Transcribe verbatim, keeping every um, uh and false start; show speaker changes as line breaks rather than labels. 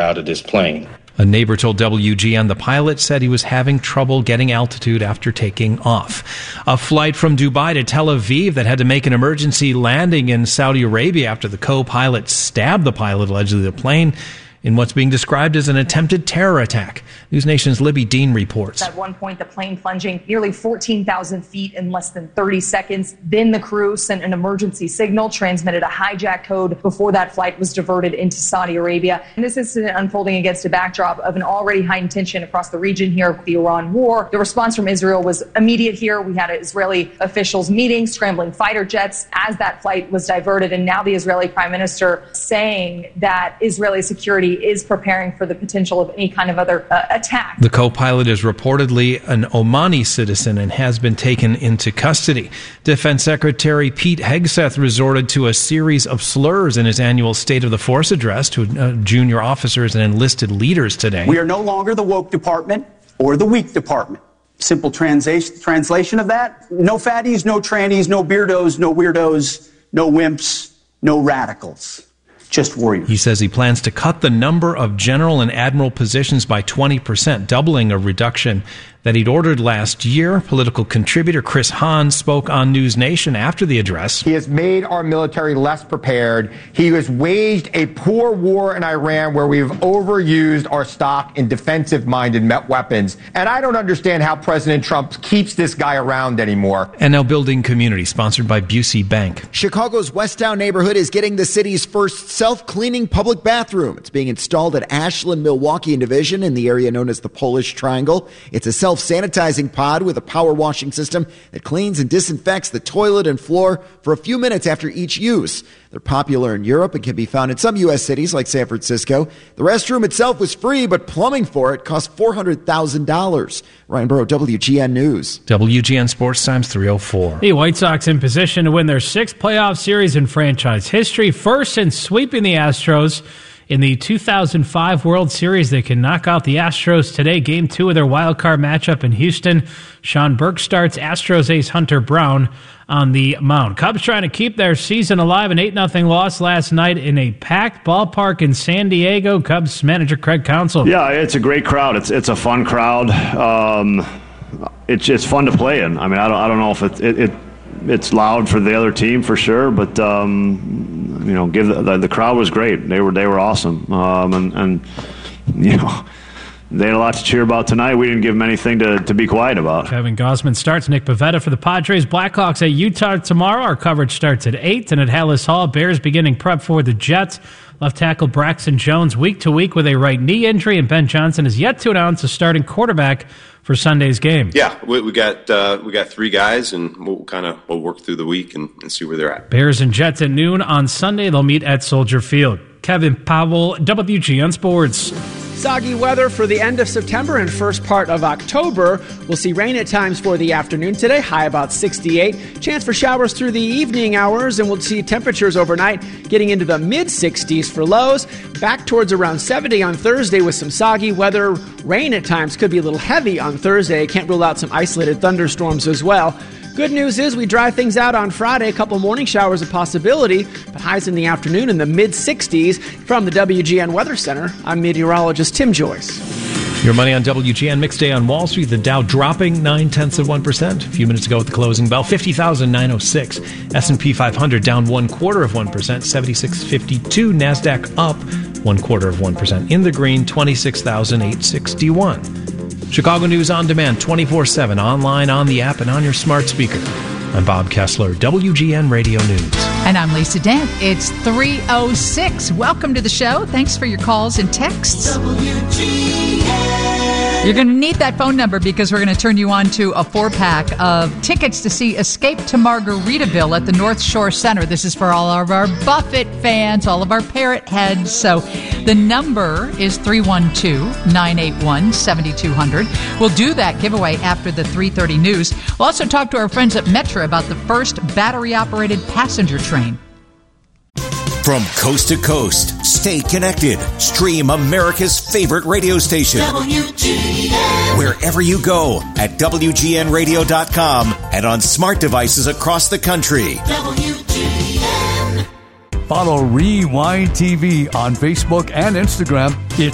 out of this plane.
A neighbor told W G N the pilot said he was having trouble getting altitude after taking off. A flight from Dubai to Tel Aviv that had to make an emergency landing in Saudi Arabia after the co-pilot stabbed the pilot, allegedly the plane, in what's being described as an attempted terror attack. News Nation's Libby Dean reports.
At one point, the plane plunging nearly fourteen thousand feet in less than thirty seconds. Then the crew sent an emergency signal, transmitted a hijack code before that flight was diverted into Saudi Arabia. And this incident unfolding against a backdrop of an already heightened tension across the region here with the Iran war. The response from Israel was immediate here. We had Israeli officials meeting, scrambling fighter jets as that flight was diverted. And now the Israeli prime minister saying that Israeli security is preparing for the potential of any kind of other uh, attack.
The co-pilot is reportedly an Omani citizen and has been taken into custody. Defense Secretary Pete Hegseth resorted to a series of slurs in his annual State of the Force address to uh, junior officers and enlisted leaders today.
We are no longer the woke department or the weak department. Simple translation translation of that: no fatties, no trannies, no beardos, no weirdos, no wimps, no radicals. Just warriors.
He says he plans to cut the number of general and admiral positions by twenty percent, doubling a reduction that he'd ordered last year. Political contributor Chris Hahn spoke on News Nation after the address.
He has made our military less prepared. He has waged a poor war in Iran where we've overused our stock in defensive-minded weapons. And I don't understand how President Trump keeps this guy around anymore.
And now Building Community, sponsored by Busey Bank.
Chicago's Westtown neighborhood is getting the city's first self-cleaning public bathroom. It's being installed at Ashland, Milwaukee and Division in the area known as the Polish Triangle. It's a self sanitizing pod with a power washing system that cleans and disinfects the toilet and floor for a few minutes after each use. They're popular in Europe and can be found in some U S cities like San Francisco. The restroom itself was free, but plumbing for it cost four hundred thousand dollars. Ryan Burrow, W G N News.
W G N Sports Times three oh four.
The White Sox in position to win their sixth playoff series in franchise history, first in sweeping the Astros. In the two thousand five World Series, they can knock out the Astros today. Game two of their wild card matchup in Houston. Sean Burke starts. Astros ace Hunter Brown on the mound. Cubs trying to keep their season alive. An eight nothing loss last night in a packed ballpark in San Diego. Cubs manager Craig Counsell.
Yeah, it's a great crowd. It's it's a fun crowd. Um, it's it's fun to play in. I mean, I don't I don't know if it it. it It's loud for the other team for sure, but um, you know, give the, the, the crowd was great. They were they were awesome, um, and and you know, they had a lot to cheer about tonight. We didn't give them anything to, to be quiet about.
Kevin Gausman starts. Nick Pivetta for the Padres. Blackhawks at Utah tomorrow. Our coverage starts at eight, and at Hallis Hall, Bears beginning prep for the Jets. Left tackle Braxton Jones week to week with a right knee injury, and Ben Johnson is yet to announce a starting quarterback for Sunday's game.
Yeah, we, we got uh, we got three guys, and we'll kind of we'll work through the week and, and see where they're at.
Bears and Jets at noon on Sunday. They'll meet at Soldier Field. Kevin Powell, W G N Sports.
Soggy weather for the end of September and first part of October. We'll see rain at times for the afternoon today, high about sixty-eight. Chance for showers through the evening hours, and we'll see temperatures overnight getting into the mid-sixties for lows. Back towards around seventy on Thursday with some soggy weather. Rain at times could be a little heavy on Thursday. Can't rule out some isolated thunderstorms as well. Good news is we dry things out on Friday. A couple morning showers a possibility, but highs in the afternoon in the mid-sixties. From the W G N Weather Center, I'm meteorologist Tim Joyce.
Your money on W G N. Mixed day on Wall Street. The Dow dropping nine-tenths of one percent. A few minutes ago at the closing bell, fifty thousand nine hundred six. S and P five hundred down one-quarter of one percent, seventy-six fifty-two. NASDAQ up one-quarter of one percent. In the green, twenty-six thousand eight hundred sixty-one. Chicago News on demand, twenty-four seven, online, on the app, and on your smart speaker. I'm Bob Kessler, W G N Radio News.
And I'm Lisa Dent. It's three oh six. Welcome to the show. Thanks for your calls and texts. W G N. You're going to need that phone number because we're going to turn you on to a four-pack of tickets to see Escape to Margaritaville at the North Shore Center. This is for all of our Buffett fans, all of our Parrot heads. So the number is three one two, nine eight one, seven two zero zero. We'll do that giveaway after the three thirty news. We'll also talk to our friends at Metra about the first battery-operated passenger train.
From coast to coast, stay connected. Stream America's favorite radio station. W G N. Wherever you go at W G N radio dot com and on smart devices across the country. W G N.
Follow Rewind T V on Facebook and Instagram. It's